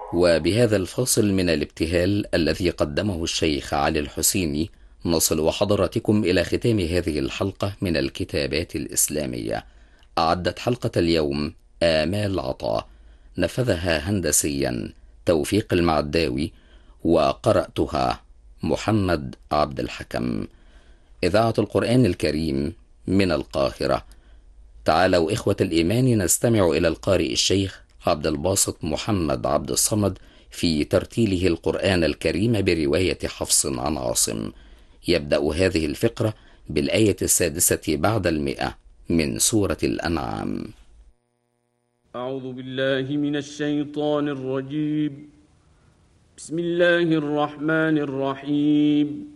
وبهذا الفاصل من الابتهال الذي قدمه الشيخ علي الحسيني نصل حضراتكم إلى ختام هذه الحلقة من الكتابات الإسلامية. أعدت حلقة اليوم آمال عطا، نفذها هندسيا توفيق المعداوي، وقرأتها محمد عبد الحكم. إذاعة القرآن الكريم من القاهرة. تعالوا إخوة الإيمان نستمع إلى القارئ الشيخ عبد الباسط محمد عبد الصمد في ترتيله القرآن الكريم برواية حفص عن عاصم. يبدأ هذه الفقرة بالآية 6 بعد 100 من سورة الأنعام. أعوذ بالله من الشيطان الرجيم. بسم الله الرحمن الرحيم.